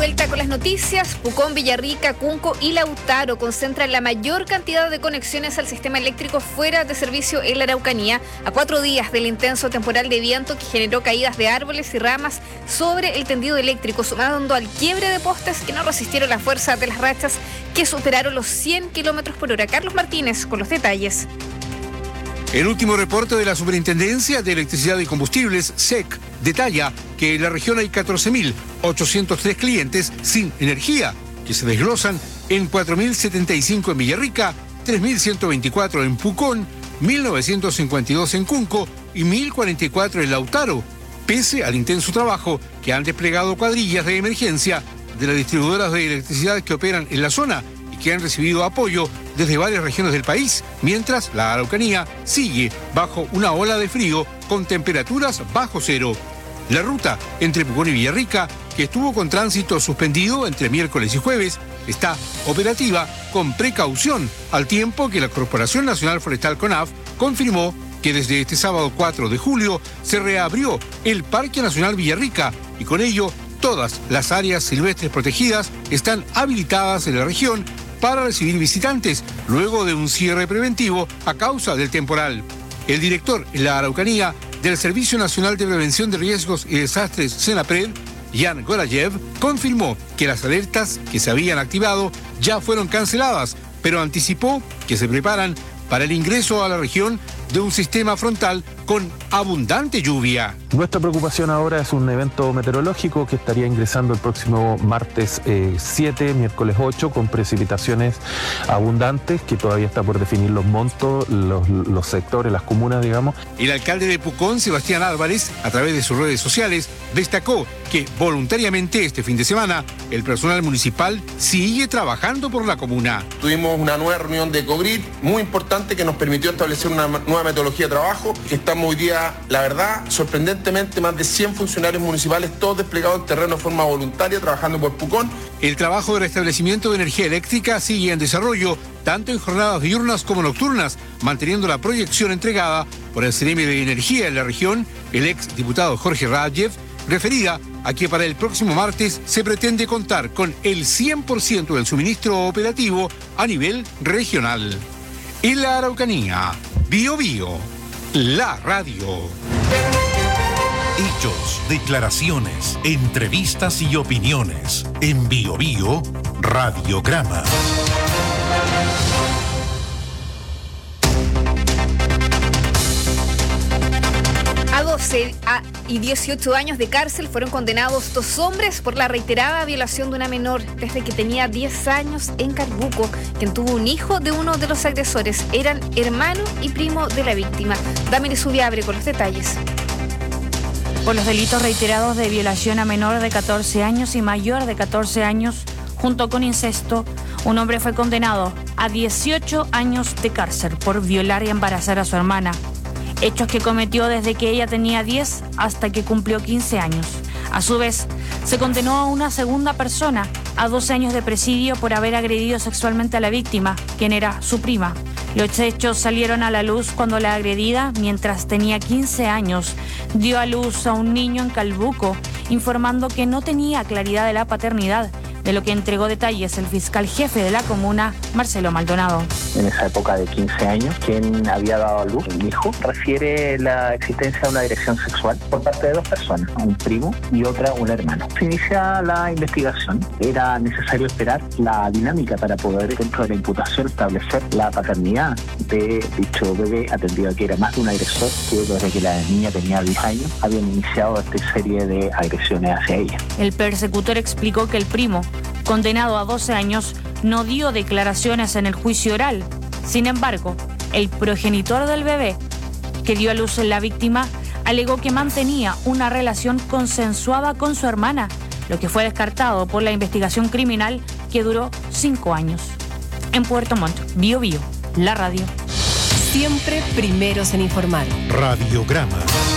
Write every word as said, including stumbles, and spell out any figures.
vuelta con las noticias. Pucón, Villarrica, Cunco y Lautaro concentran la mayor cantidad de conexiones al sistema eléctrico fuera de servicio en la Araucanía, a cuatro días del intenso temporal de viento que generó caídas de árboles y ramas sobre el tendido eléctrico, sumando al quiebre de postes que no resistieron la fuerza de las rachas que superaron los cien kilómetros por hora. Carlos Martínez con los detalles. El último reporte de la Superintendencia de Electricidad y Combustibles, S E C, detalla que en la región hay catorce mil ochocientos tres clientes sin energía, que se desglosan en cuatro mil setenta y cinco en Villarrica, tres mil ciento veinticuatro en Pucón, mil novecientos cincuenta y dos en Cunco y mil cuarenta y cuatro en Lautaro, pese al intenso trabajo que han desplegado cuadrillas de emergencia de las distribuidoras de electricidad que operan en la zona y que han recibido apoyo desde varias regiones del país, mientras la Araucanía sigue bajo una ola de frío con temperaturas bajo cero. La ruta entre Pucón y Villarrica, que estuvo con tránsito suspendido entre miércoles y jueves, está operativa con precaución, al tiempo que la Corporación Nacional Forestal CONAF confirmó que desde este sábado cuatro de julio se reabrió el Parque Nacional Villarrica y con ello todas las áreas silvestres protegidas están habilitadas en la región para recibir visitantes, luego de un cierre preventivo a causa del temporal. El director en la Araucanía del Servicio Nacional de Prevención de Riesgos y Desastres, SENAPRED, Jan Gorayev, confirmó que las alertas que se habían activado ya fueron canceladas, pero anticipó que se preparan para el ingreso a la región de un sistema frontal con abundante lluvia. Nuestra preocupación ahora es un evento meteorológico que estaría ingresando el próximo martes eh, siete, miércoles ocho, con precipitaciones abundantes, que todavía está por definir los montos, los, los sectores, las comunas, digamos. El alcalde de Pucón, Sebastián Álvarez, a través de sus redes sociales, destacó que voluntariamente este fin de semana el personal municipal sigue trabajando por la comuna. Tuvimos una nueva reunión de COGRID muy importante que nos permitió establecer una nueva metodología de trabajo. Estamos hoy día, la verdad, sorprendentemente más de cien funcionarios municipales, todos desplegados en terreno de forma voluntaria, trabajando por Pucón. El trabajo de restablecimiento de energía eléctrica sigue en desarrollo, tanto en jornadas diurnas como nocturnas, manteniendo la proyección entregada por el C N M de Energía en la región, el ex diputado Jorge Radjev, referida a que para el próximo martes se pretende contar con el cien por ciento del suministro operativo a nivel regional. En la Araucanía, Bio Bio, la radio. Hechos, declaraciones, entrevistas y opiniones. En Bio Bio, Radiograma. A doce y dieciocho años de cárcel fueron condenados dos hombres por la reiterada violación de una menor desde que tenía diez años en Calbuco, quien tuvo un hijo de uno de los agresores. Eran hermano y primo de la víctima. Damiris Subiabre con los detalles. Por los delitos reiterados de violación a menor de catorce años y mayor de catorce años, junto con incesto, un hombre fue condenado a dieciocho años de cárcel por violar y embarazar a su hermana. Hechos que cometió desde que ella tenía diez hasta que cumplió quince años. A su vez, se condenó a una segunda persona a doce años de presidio por haber agredido sexualmente a la víctima, quien era su prima. Los hechos salieron a la luz cuando la agredida, mientras tenía quince años, dio a luz a un niño en Calbuco, informando que no tenía claridad de la paternidad, de lo que entregó detalles el fiscal jefe de la comuna, Marcelo Maldonado. En esa época de quince años, quien había dado a luz un hijo, refiere la existencia de una agresión sexual por parte de dos personas, un primo y otra un hermano. Se inicia la investigación. Era necesario esperar la dinámica para poder, dentro de la imputación, establecer la paternidad de dicho bebé, atendido a que era más de un agresor que desde que la niña tenía diez años habían iniciado esta serie de agresiones hacia ella. El persecutor explicó que el primo, condenado a doce años, no dio declaraciones en el juicio oral. Sin embargo, el progenitor del bebé, que dio a luz en la víctima, alegó que mantenía una relación consensuada con su hermana, lo que fue descartado por la investigación criminal que duró cinco años. En Puerto Montt, Bio Bio, la radio. Siempre primeros en informar. Radiograma.